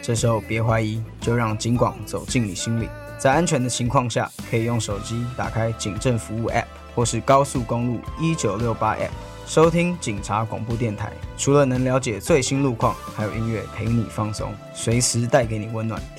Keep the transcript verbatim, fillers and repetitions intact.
这时候别怀疑，就让警广走进你心里。在安全的情况下，可以用手机打开警政服务 App 或是高速公路一九六八 App 收听警察广播电台。除了能了解最新路况，还有音乐陪你放松，随时带给你温暖。